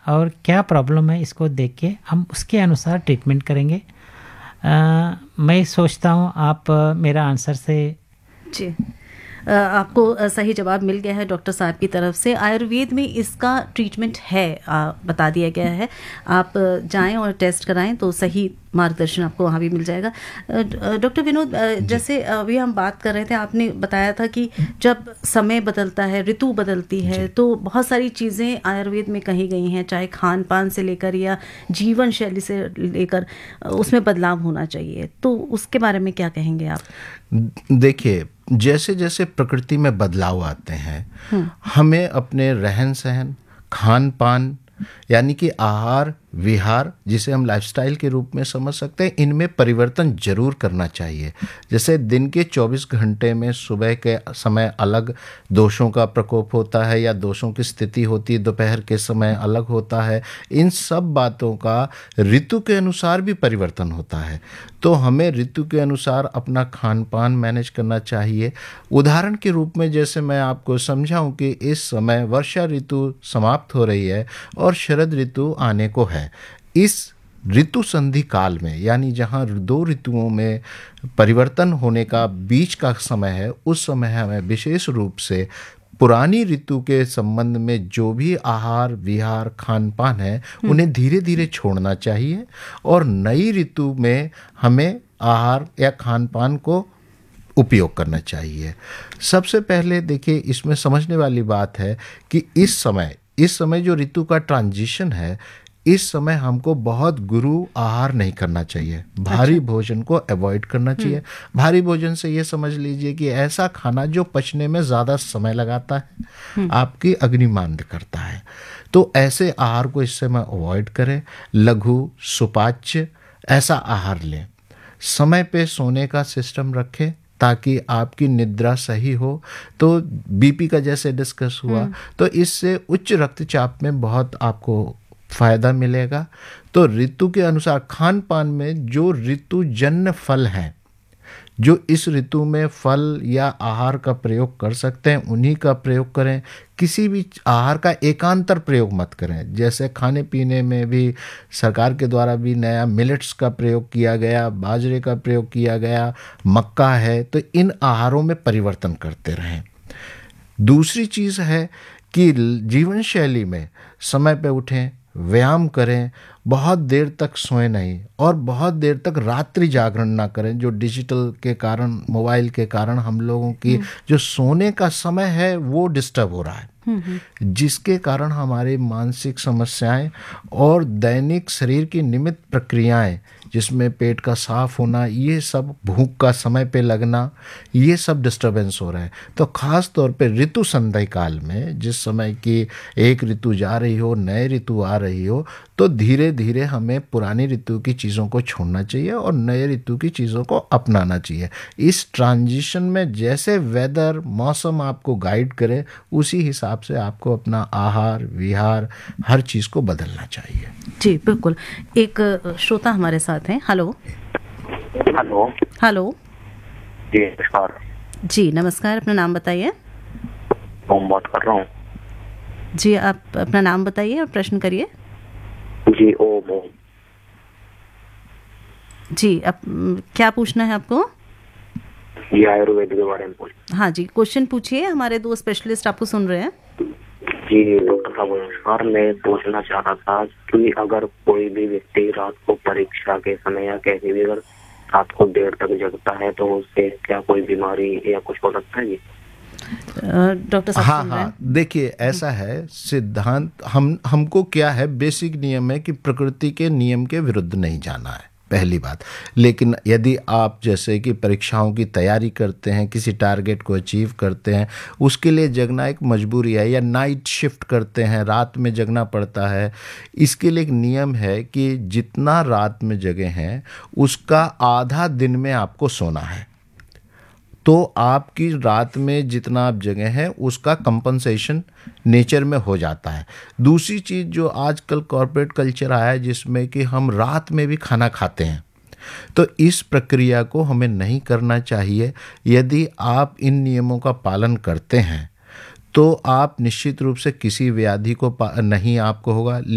और क्या प्रॉब्लम है इसको देख के हम उसके अनुसार ट्रीटमेंट करेंगे। मैं सोचता हूँ आप मेरा आंसर से जी, आपको सही जवाब मिल गया है डॉक्टर साहब की तरफ से। आयुर्वेद में इसका ट्रीटमेंट है, बता दिया गया है। आप जाएं और टेस्ट कराएं तो सही मार्गदर्शन आपको वहाँ भी मिल जाएगा। डॉक्टर विनोद, जैसे अभी हम बात कर रहे थे, आपने बताया था कि जब समय बदलता है, ऋतु बदलती है, तो बहुत सारी चीज़ें आयुर्वेद में कही गई हैं, चाहे खान पान से लेकर या जीवन शैली से लेकर उसमें बदलाव होना चाहिए। तो उसके बारे में क्या कहेंगे आप? देखिए, जैसे जैसे प्रकृति में बदलाव आते हैं, हमें अपने रहन सहन, खान पान, यानी कि आहार विहार, जिसे हम लाइफस्टाइल के रूप में समझ सकते हैं, इनमें परिवर्तन जरूर करना चाहिए। जैसे दिन के 24 घंटे में सुबह के समय अलग दोषों का प्रकोप होता है या दोषों की स्थिति होती है, दोपहर के समय अलग होता है। इन सब बातों का ऋतु के अनुसार भी परिवर्तन होता है, तो हमें ऋतु के अनुसार अपना खान पान मैनेज करना चाहिए। उदाहरण के रूप में जैसे मैं आपको समझाऊं कि इस समय वर्षा ऋतु समाप्त हो रही है और शरद ऋतु आने को है। इस ऋतु संधि काल में, यानी जहां दो ऋतुओं में परिवर्तन होने का बीच का समय है, उस समय हमें विशेष रूप से पुरानी ऋतु के संबंध में जो भी आहार विहार खान पान है उन्हें धीरे धीरे छोड़ना चाहिए और नई ऋतु में हमें आहार या खान पान को उपयोग करना चाहिए। सबसे पहले देखिए, इसमें समझने वाली बात है कि इस समय जो ऋतु का ट्रांजिशन है, इस समय हमको बहुत गुरु आहार नहीं करना चाहिए, भारी भोजन को अवॉइड करना चाहिए। भारी भोजन से ये समझ लीजिए कि ऐसा खाना जो पचने में ज़्यादा समय लगाता है, आपकी अग्नि मंद करता है, तो ऐसे आहार को इस समय अवॉइड करें। लघु सुपाच्य ऐसा आहार लें। समय पे सोने का सिस्टम रखें ताकि आपकी निद्रा सही हो। तो बीपी का जैसे डिस्कस हुआ, तो इससे उच्च रक्तचाप में बहुत आपको फायदा मिलेगा। तो ऋतु के अनुसार खान पान में जो ऋतुजन्य फल हैं, जो इस ऋतु में फल या आहार का प्रयोग कर सकते हैं, उन्हीं का प्रयोग करें। किसी भी आहार का एकांतर प्रयोग मत करें। जैसे खाने पीने में भी सरकार के द्वारा भी नया मिलेट्स का प्रयोग किया गया, बाजरे का प्रयोग किया गया, मक्का है, तो इन आहारों में परिवर्तन करते रहें। दूसरी चीज़ है कि जीवन शैली में समय पे उठें, व्यायाम करें, बहुत देर तक सोएं नहीं और बहुत देर तक रात्रि जागरण ना करें। जो डिजिटल के कारण, मोबाइल के कारण हम लोगों की जो सोने का समय है वो डिस्टर्ब हो रहा है, जिसके कारण हमारी मानसिक समस्याएं और दैनिक शरीर की नियमित प्रक्रियाएं, जिसमें पेट का साफ होना, ये सब, भूख का समय पे लगना, ये सब डिस्टरबेंस हो रहा है। तो ख़ास तौर पे ऋतु संधि काल में, जिस समय की एक ऋतु जा रही हो, नए ऋतु आ रही हो, तो धीरे धीरे हमें पुरानी ऋतु की चीज़ों को छोड़ना चाहिए और नए ऋतु की चीज़ों को अपनाना चाहिए। इस ट्रांजिशन में जैसे वेदर, मौसम आपको गाइड करे, उसी हिसाब से आपको अपना आहार विहार हर चीज़ को बदलना चाहिए। जी बिल्कुल। एक श्रोता हमारे साथ हैं। Hello hello hello. जी नमस्कार। जी नमस्कार, अपना नाम बताइए। ओम बात कर रहा हूँ। जी, आप अपना नाम बताइए और प्रश्न करिए। जी ओम। जी, अब क्या पूछना है आपको? ये आयुर्वेद के बारे में पूछ। हाँ जी, क्वेश्चन पूछिए, हमारे दो स्पेशलिस्ट आपको सुन रहे हैं। जी डॉक्टर साहब नमस्कार। मैं पूछना चाह रहा था कि अगर कोई भी व्यक्ति रात को परीक्षा के समय या कैसे भी अगर रात को देर तक जगता है, तो उससे क्या कोई बीमारी या कुछ हो सकता है? जी डॉक्टर साहब सुन रहे हैं। देखिए, ऐसा है सिद्धांत, हमको क्या है, बेसिक नियम है कि प्रकृति के नियम के विरुद्ध नहीं जाना है, पहली बात। लेकिन यदि आप जैसे कि परीक्षाओं की तैयारी करते हैं, किसी टारगेट को अचीव करते हैं, उसके लिए जगना एक मजबूरी है, या नाइट शिफ्ट करते हैं, रात में जगना पड़ता है, इसके लिए एक नियम है कि जितना रात में जगे हैं उसका आधा दिन में आपको सोना है। तो आपकी रात में जितना आप जगह हैं उसका कंपनसेशन नेचर में हो जाता है। दूसरी चीज़, जो आजकल कॉर्पोरेट कल्चर आया है जिसमें कि हम रात में भी खाना खाते हैं, तो इस प्रक्रिया को हमें नहीं करना चाहिए। यदि आप इन नियमों का पालन करते हैं तो आप निश्चित रूप से किसी व्याधि को नहीं आपको होगा।